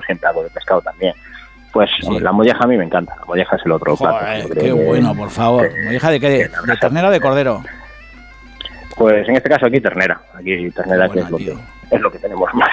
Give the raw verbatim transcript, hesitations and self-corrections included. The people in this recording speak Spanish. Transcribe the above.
siempre algo de pescado también. Pues Sí. hombre, la molleja a mí me encanta, la molleja es el otro Joder, plato. qué que, bueno, por favor. que, ¿Molleja de qué? ¿De, de ternera o de cordero? Pues en este caso aquí ternera, aquí ternera Qué buena, que es lo tío. que es lo que tenemos